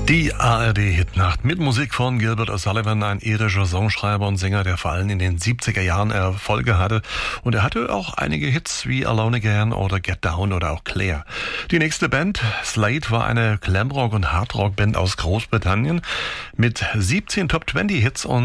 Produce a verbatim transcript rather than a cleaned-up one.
Die A R D-Hitnacht mit Musik von Gilbert O'Sullivan, ein irischer Songschreiber und Sänger, der vor allem in den siebziger Jahren Erfolge hatte. Und er hatte auch einige Hits wie Alone Again oder Get Down oder auch Claire. Die nächste Band, Slade, war eine Glamrock- und Hardrock-Band aus Großbritannien mit siebzehn Top zwanzig Hits und